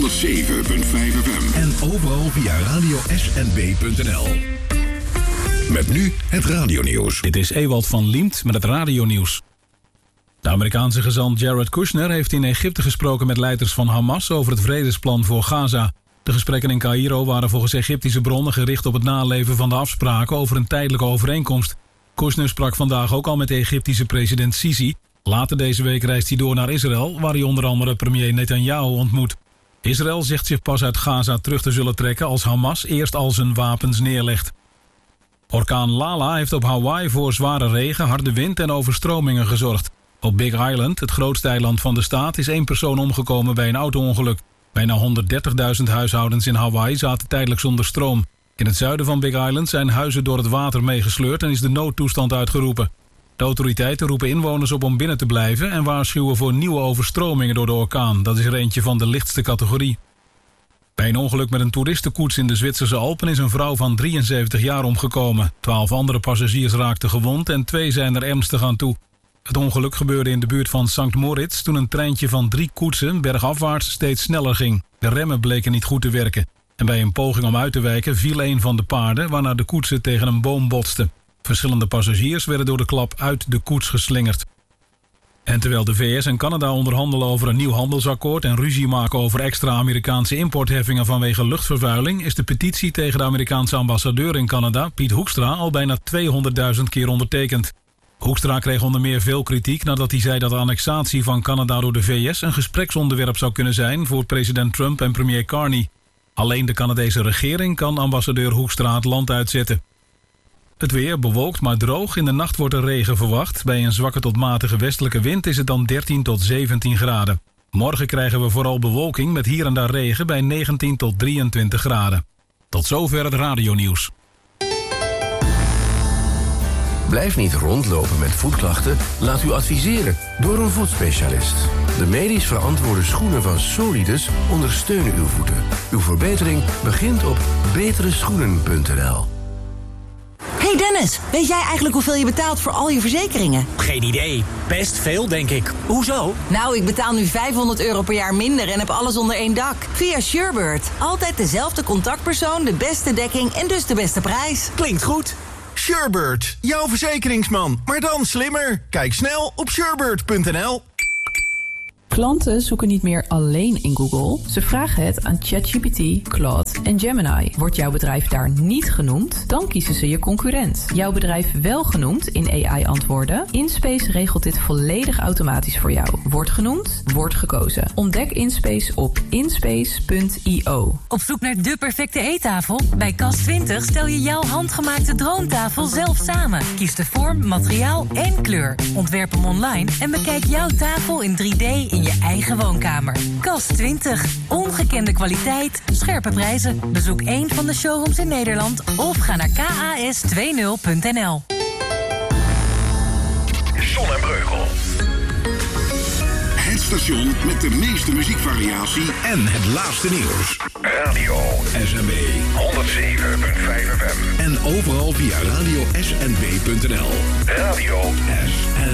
FM. En overal via radiosnb.nl. Met nu het radionieuws. Dit is Ewald van Liemt met het radionieuws. De Amerikaanse gezant Jared Kushner heeft in Egypte gesproken met leiders van Hamas over het vredesplan voor Gaza. De gesprekken in Caïro waren volgens Egyptische bronnen gericht op het naleven van de afspraken over een tijdelijke overeenkomst. Kushner sprak vandaag ook al met de Egyptische president Sisi. Later deze week reist hij door naar Israël, waar hij onder andere premier Netanyahu ontmoet. Israël zegt zich pas uit Gaza terug te zullen trekken als Hamas eerst al zijn wapens neerlegt. Orkaan Lala heeft op Hawaii voor zware regen, harde wind en overstromingen gezorgd. Op Big Island, het grootste eiland van de staat, is 1 persoon omgekomen bij een auto-ongeluk. Bijna 130.000 huishoudens in Hawaii zaten tijdelijk zonder stroom. In het zuiden van Big Island zijn huizen door het water meegesleurd en is de noodtoestand uitgeroepen. De autoriteiten roepen inwoners op om binnen te blijven en waarschuwen voor nieuwe overstromingen door de orkaan. Dat is er eentje van de lichtste categorie. Bij een ongeluk met een toeristenkoets in de Zwitserse Alpen is een vrouw van 73 jaar omgekomen. 12 andere passagiers raakten gewond en 2 zijn er ernstig aan toe. Het ongeluk gebeurde in de buurt van St. Moritz toen een treintje van 3 koetsen bergafwaarts steeds sneller ging. De remmen bleken niet goed te werken. En bij een poging om uit te wijken viel een van de paarden, waarna de koetsen tegen een boom botsten. Verschillende passagiers werden door de klap uit de koets geslingerd. En terwijl de VS en Canada onderhandelen over een nieuw handelsakkoord en ruzie maken over extra Amerikaanse importheffingen vanwege luchtvervuiling, is de petitie tegen de Amerikaanse ambassadeur in Canada, Piet Hoekstra, al bijna 200.000 keer ondertekend. Hoekstra kreeg onder meer veel kritiek nadat hij zei dat de annexatie van Canada door de VS een gespreksonderwerp zou kunnen zijn voor president Trump en premier Carney. Alleen de Canadese regering kan ambassadeur Hoekstra het land uitzetten. Het weer bewolkt maar droog. In de nacht wordt er regen verwacht. Bij een zwakke tot matige westelijke wind is het dan 13 tot 17 graden. Morgen krijgen we vooral bewolking met hier en daar regen bij 19 tot 23 graden. Tot zover het radionieuws. Blijf niet rondlopen met voetklachten. Laat u adviseren door een voetspecialist. De medisch verantwoorde schoenen van Solidus ondersteunen uw voeten. Uw verbetering begint op betereschoenen.nl. Hey Dennis, weet jij eigenlijk hoeveel je betaalt voor al je verzekeringen? Geen idee. Best veel, denk ik. Hoezo? Nou, ik betaal nu €500 per jaar minder en heb alles onder één dak. Via Surebird. Altijd dezelfde contactpersoon, de beste dekking en dus de beste prijs. Klinkt goed. Surebird, jouw verzekeringsman, maar dan slimmer. Kijk snel op surebird.nl. Klanten zoeken niet meer alleen in Google. Ze vragen het aan ChatGPT, Claude en Gemini. Wordt jouw bedrijf daar niet genoemd, dan kiezen ze je concurrent. Jouw bedrijf wel genoemd in AI-antwoorden? InSpace regelt dit volledig automatisch voor jou. Wordt genoemd, wordt gekozen. Ontdek InSpace op inspace.io. Op zoek naar de perfecte eettafel? Bij Cas20 stel je jouw handgemaakte droomtafel zelf samen. Kies de vorm, materiaal en kleur. Ontwerp hem online en bekijk jouw tafel in 3D in je eigen woonkamer. Cas20. Ongekende kwaliteit, scherpe prijzen. Bezoek een van de showrooms in Nederland of ga naar kas20.nl. Zon en Breugel. Het station met de meeste muziekvariatie en het laatste nieuws. Radio SNB 107.5 FM. En overal via radiosnb.nl. Radio SNB.